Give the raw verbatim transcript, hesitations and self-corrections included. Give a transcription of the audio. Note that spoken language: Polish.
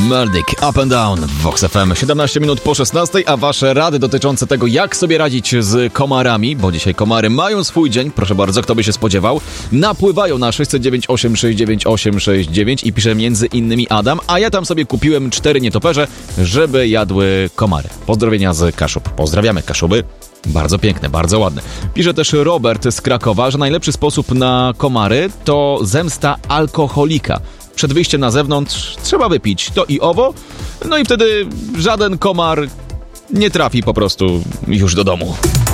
Meldik, Up and Down w Vox F M. siedemnaście minut po szesnastej, a wasze rady dotyczące tego, jak sobie radzić z komarami, bo dzisiaj komary mają swój dzień, proszę bardzo, kto by się spodziewał, napływają na sześć zero dziewięć osiem sześć dziewięć osiem sześć dziewięć i pisze między innymi Adam, a ja tam sobie kupiłem cztery nietoperze, żeby jadły komary. Pozdrowienia z Kaszub. Pozdrawiamy Kaszuby. Bardzo piękne, bardzo ładne. Pisze też Robert z Krakowa, że najlepszy sposób na komary to zemsta alkoholika. Przed wyjściem na zewnątrz trzeba wypić to i owo, no i wtedy żaden komar nie trafi po prostu już do domu.